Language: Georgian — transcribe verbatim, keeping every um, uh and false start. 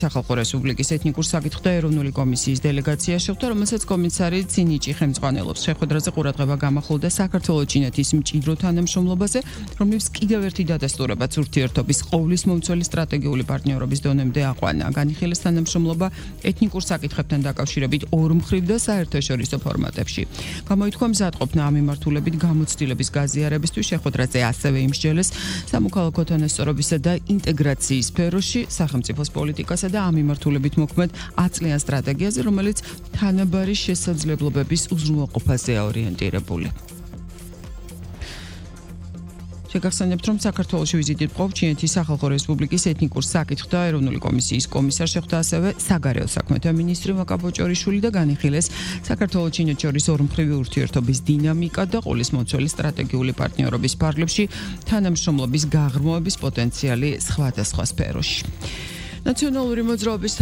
სახალხო რესპუბლიკის ეთნიკურ საკითხთა ეროვნული კომისიის დელეგაცია შეხვდა, რომელსაც კომისარი ცინიჭი ხელმძღვანელობს. შეხვედრაზე ყურადღება გამახვილდა საქართველოს-ჩინეთის მჭიდრო თანამშრომლობაზე, რომლის კიდევ ერთი დადასტურებაც ურთიერთობის ყოვლის მომცველი სტრატეგიული პარტნიორობის დონემდე აყვანა. განიხილეს თანამშრომლობა ეთნიკურ საკითხებთან დაკავშირებით ორმხრივ და საერთაშორისო ფორმატებში. გამოითქვა მზადყოფნა ამ მიმართულებით გამოცდილების გაზიარებისთვის. შეხვედრაზე ასევე იმსჯელეს სამოქალაქო თანასწორობისა და ინტეგრაციის სფეროში სახელმწიფოს პოლიტიკასა და ამ მიმართულებით მოქმედ ათწლიან სტრატეგიაზე, რომელიც თანაბარი შესაძლებლობების უზრუნველყოფაზეა ორიენტირებული. შეგახსენებთ, რომ საქართველოში ვიზიტით მყოფ ჩინეთის სახალხო რესპუბლიკის ეთნიკურ საკითხთა ეროვნული კომისიის კომისარს შეხვდა ასევე საგარეო საქმეთა მინისტრი მაკაბოჭორიშვილი და განიხილეს საქართველოს-ჩინეთს შორის ორმხრივი ურთიერთობის დინამიკა და ყოლისმომცველი სტრატეგიული პარტნიორობის ფარგლებში თანამშრომლობის გაღრმავების პოტენციალი სხვადასხვა სფეროში. ნაციონალური მოძრაობის